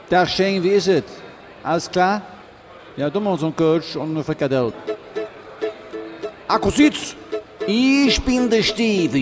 Tag Shane, wie ist es? Alles klar? Ja, du machst so einen Coach und eine Frikadelle. Akkusitz, ich bin der Steve.